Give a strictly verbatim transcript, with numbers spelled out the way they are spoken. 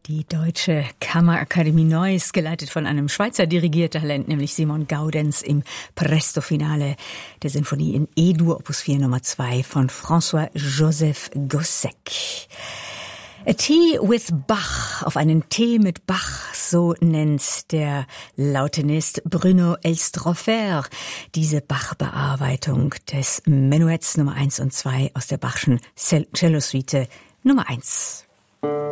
Die Deutsche Kammerakademie Neuss, geleitet von einem Schweizer Dirigiertalent, nämlich Simon Gaudenz, im Presto-Finale der Sinfonie in E-Dur, Opus vier Nummer zwei von François-Joseph Gossec. A Tea with Bach, auf einen Tee mit Bach, so nennt der Lautenist Bruno Elstropher diese Bach-Bearbeitung des Menuetts Nummer eins und zwei aus der Bachschen Cellosuite Nummer eins.